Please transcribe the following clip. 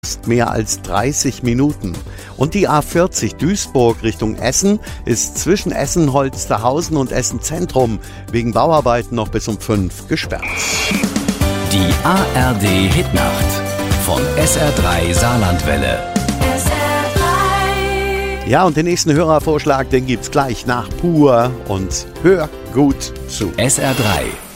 mehr als 30 Minuten. Und die A40 Duisburg Richtung Essen ist zwischen Essen-Holsterhausen und Essen-Zentrum wegen Bauarbeiten noch bis um 5 gesperrt. Die ARD Hitnacht von SR3 Saarlandwelle. Ja, und den nächsten Hörervorschlag, den gibt's gleich nach Pur und hör gut zu. SR3